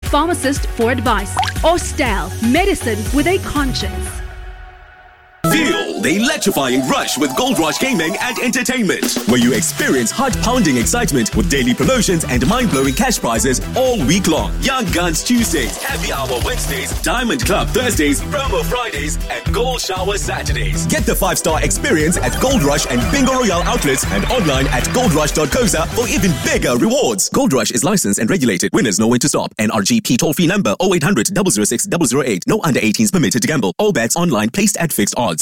pharmacist for advice. Or Stel, medicine with a conscience. Feel the electrifying rush with Gold Rush Gaming and Entertainment, where you experience heart-pounding excitement with daily promotions and mind-blowing cash prizes all week long. Young Guns Tuesdays, Happy Hour Wednesdays, Diamond Club Thursdays, Promo Fridays, and Gold Shower Saturdays. Get the 5-star experience at Gold Rush and Bingo Royale outlets and online at goldrush.coza for even bigger rewards. Gold Rush is licensed and regulated. Winners know when to stop. NRGP toll-free number 0800 006 008. No under 18s permitted to gamble. All bets online placed at fixed odds.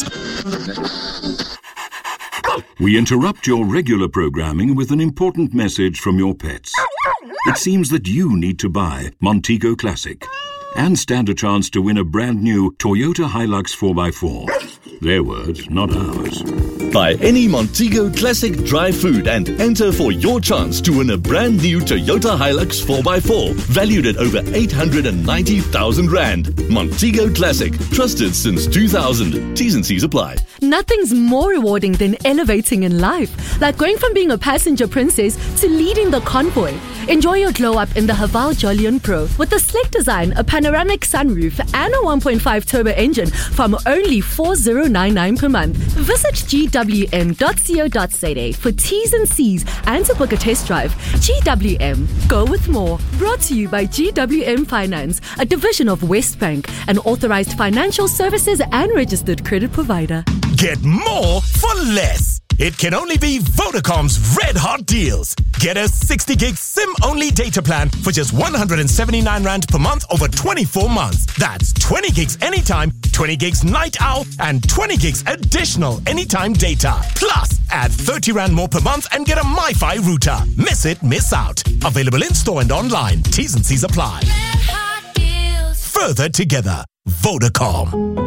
We interrupt your regular programming with an important message from your pets. It seems that you need to buy Montego Classic and stand a chance to win a brand new Toyota Hilux 4x4. Their words, not ours. Buy any Montego Classic dry food and enter for your chance to win a brand new Toyota Hilux 4x4 valued at over 890,000 Rand. Montego Classic, trusted since 2000. T's and C's apply. Nothing's more rewarding than elevating in life, like going from being a passenger princess to leading the convoy. Enjoy your glow up in the Haval Jolion Pro with a slick design, a panoramic sunroof, and a 1.5 turbo engine from only 4,099 per month. Visit gwm.co.za for T's and C's and to book a test drive. GWM, go with more. Brought to you by GWM Finance, a division of Westbank, an authorized financial services and registered credit provider. Get more for less. It can only be Vodacom's red hot deals. Get a 60 gig SIM-only data plan for just 179 Rand per month over 24 months. That's 20 gigs anytime, 20 gigs night owl, and 20 gigs additional anytime data. Plus, add 30 Rand more per month and get a MiFi router. Miss it, miss out. Available in-store and online. T's and C's apply. Red hot deals. Further together. Vodacom.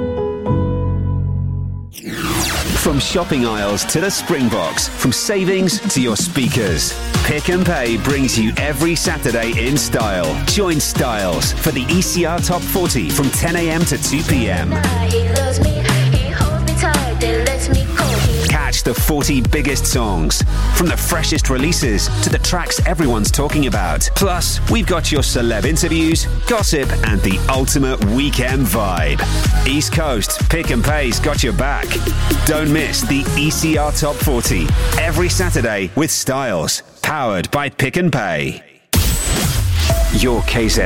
From shopping aisles to the Springboks, from savings to your speakers, Pick and Pay brings you every Saturday in style. Join Styles for the ECR Top 40 from 10 a.m. to 2 p.m. He loves me, he holds me tight, then lets me go. Catch the 40 biggest songs, from the freshest releases to the tracks everyone's talking about. Plus, we've got your celeb interviews, gossip, and the ultimate weekend vibe. East Coast, Pick and Pay's got your back. Don't miss the ECR Top 40 every Saturday with Styles, powered by Pick and Pay. Your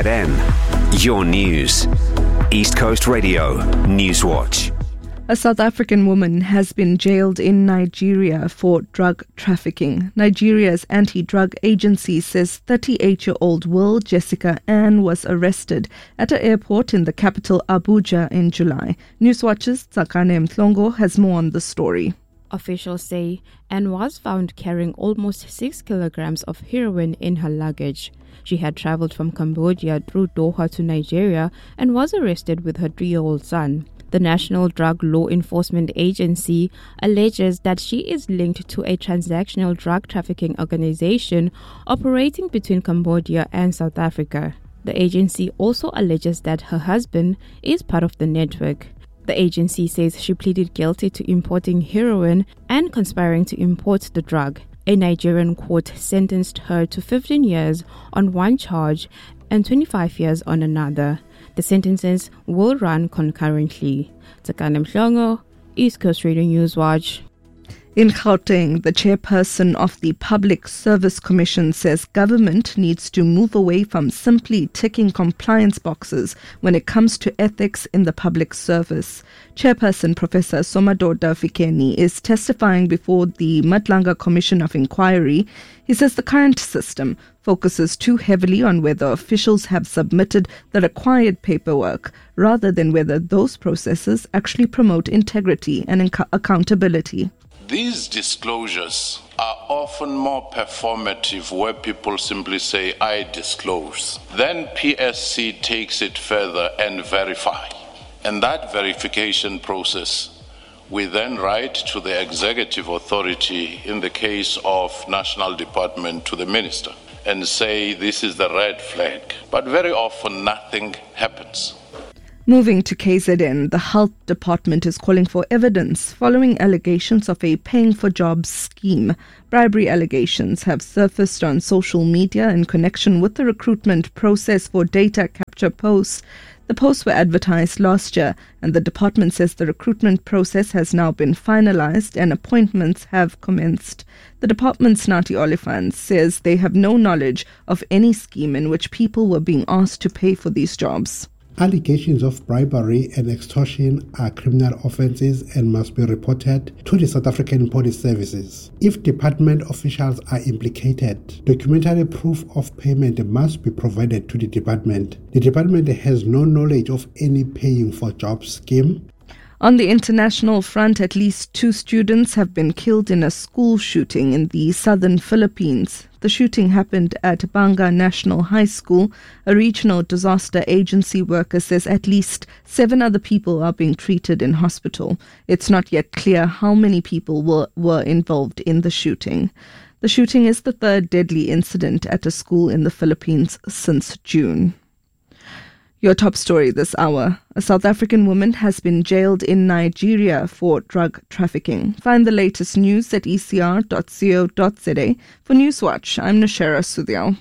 KZN, your news. East Coast Radio, Newswatch. A South African woman has been jailed in Nigeria for drug trafficking. Nigeria's anti-drug agency says 38-year-old Will Jessica Ann was arrested at an airport in the capital Abuja in July. Newswatch's Tsakane Mhlongo has more on the story. Officials say Ann was found carrying almost 6 kilograms of heroin in her luggage. She had traveled from Cambodia through Doha to Nigeria and was arrested with her 3-year-old son. The National Drug Law Enforcement Agency alleges that she is linked to a transactional drug trafficking organization operating between Cambodia and South Africa. The agency also alleges that her husband is part of the network. The agency says she pleaded guilty to importing heroin and conspiring to import the drug. A Nigerian court sentenced her to 15 years on one charge and 25 years on another. The sentences will run concurrently. Tsakane Mhlongo, East Coast Radio Newswatch. In Gauteng, the chairperson of the Public Service Commission says government needs to move away from simply ticking compliance boxes when it comes to ethics in the public service. Chairperson Professor Somadoda Fikeni is testifying before the Madlanga Commission of Inquiry. He says the current system focuses too heavily on whether officials have submitted the required paperwork rather than whether those processes actually promote integrity and accountability. These disclosures are often more performative where people simply say, I disclose. Then PSC takes it further and verify. And that verification process, we then write to the executive authority, in the case of National Department, to the minister, and say this is the red flag. But very often nothing happens. Moving to KZN, the Health Department is calling for evidence following allegations of a paying for jobs scheme. Bribery allegations have surfaced on social media in connection with the recruitment process for data capture posts. The posts were advertised last year, and the department says the recruitment process has now been finalized and appointments have commenced. The department's Nati Oliphant says they have no knowledge of any scheme in which people were being asked to pay for these jobs. Allegations of bribery and extortion are criminal offences and must be reported to the South African Police Services. If department officials are implicated, documentary proof of payment must be provided to the department. The department has no knowledge of any paying for jobs scheme. On the international front, at least 2 students have been killed in a school shooting in the southern Philippines. The shooting happened at Banga National High School. A regional disaster agency worker says at least 7 other people are being treated in hospital. It's not yet clear how many people were involved in the shooting. The shooting is the 3rd deadly incident at a school in the Philippines since June. Your top story this hour. A South African woman has been jailed in Nigeria for drug trafficking. Find the latest news at ecr.co.za. For Newswatch, I'm Nashera Sudhyal.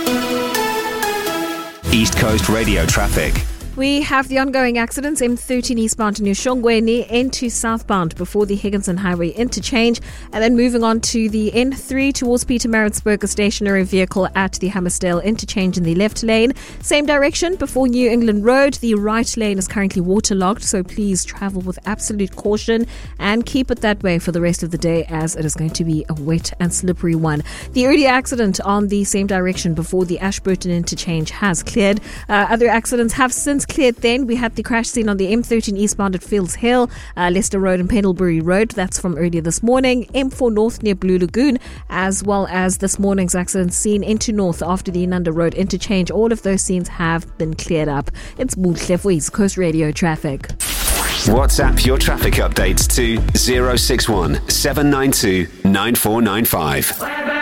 East Coast Radio traffic. We have the ongoing accidents, M13 eastbound to New Shongweni, N2 southbound before the Higginson Highway interchange, and then moving on to the N3 towards Pietermaritzburg, a stationary vehicle at the Hammersdale interchange in the left lane. Same direction before New England Road. The right lane is currently waterlogged, so please travel with absolute caution and keep it that way for the rest of the day, as it is going to be a wet and slippery one. The earlier accident on the same direction before the Ashburton interchange has cleared. Other accidents have since cleared then. We had the crash scene on the M13 eastbound at Fields Hill, Leicester Road and Pendlebury Road. That's from earlier this morning. M4 North near Blue Lagoon, as well as this morning's accident scene into North after the Inanda Road interchange. All of those scenes have been cleared up. It's Muhle for East Coast Radio Traffic. WhatsApp your traffic updates to 061 792 9495.